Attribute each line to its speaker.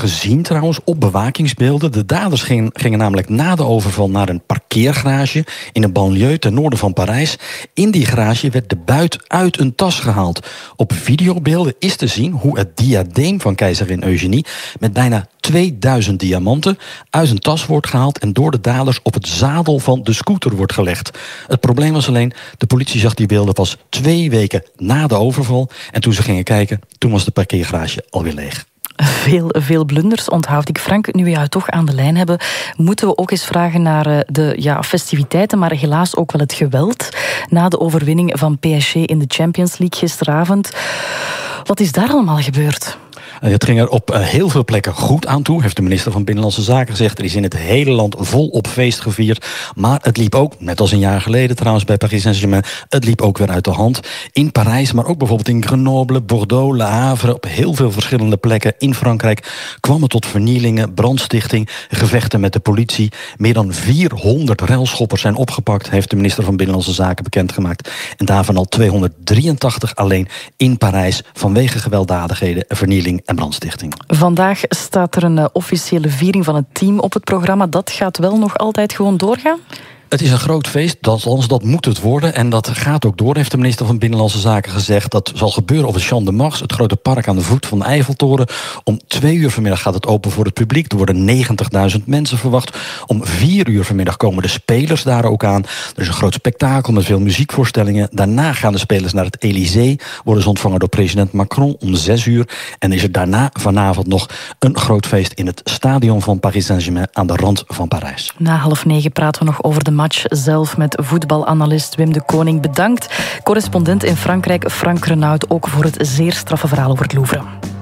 Speaker 1: gezien trouwens op bewakingsbeelden. De daders gingen namelijk na de overval naar een parkeergarage in een banlieue ten noorden van Parijs. In die garage werd de buit uit een tas gehaald. Op videobeelden is te zien hoe het diadeem van keizerin Eugenie met bijna 2000 diamanten uit een tas wordt gehaald en door de daders op het zadel van de scooter wordt gelegd. Het probleem was alleen, de politie zag die beelden pas 2 weken na de overval. En toen ze gingen kijken, toen was de parkeergarage alweer leeg.
Speaker 2: Veel blunders onthoud ik. Frank, nu we jou toch aan de lijn hebben, moeten we ook eens vragen naar de festiviteiten, maar helaas ook wel het geweld na de overwinning van PSG in de Champions League gisteravond. Wat is daar allemaal gebeurd?
Speaker 1: Het ging er op heel veel plekken goed aan toe, heeft de minister van Binnenlandse Zaken gezegd. Er is in het hele land volop feest gevierd. Maar het liep ook, net als een jaar geleden trouwens bij Paris Saint-Germain, het liep ook weer uit de hand. In Parijs, maar ook bijvoorbeeld in Grenoble, Bordeaux, Le Havre, op heel veel verschillende plekken in Frankrijk kwam het tot vernielingen, brandstichting, gevechten met de politie. Meer dan 400 relschoppers zijn opgepakt, heeft de minister van Binnenlandse Zaken bekendgemaakt. En daarvan al 283 alleen in Parijs vanwege gewelddadigheden, vernieling en brandstichting.
Speaker 2: Vandaag staat er een officiële viering van het team op het programma. Dat gaat wel nog altijd gewoon doorgaan?
Speaker 1: Het is een groot feest, dat moet het worden. En dat gaat ook door, heeft de minister van Binnenlandse Zaken gezegd. Dat zal gebeuren op het Champ de Mars, het grote park aan de voet van de Eiffeltoren. Om 2 uur vanmiddag gaat het open voor het publiek. Er worden 90.000 mensen verwacht. Om 4 uur vanmiddag komen de spelers daar ook aan. Er is een groot spektakel met veel muziekvoorstellingen. Daarna gaan de spelers naar het Élysée. Worden ze ontvangen door president Macron om 6 uur. En is er daarna vanavond nog een groot feest in het stadion van Paris Saint-Germain aan de rand van Parijs.
Speaker 2: Na 8:30 praten we nog over de match zelf met voetbalanalist Wim de Koning. Bedankt. Correspondent in Frankrijk Frank Renaud ook voor het zeer straffe verhaal over het Louvre.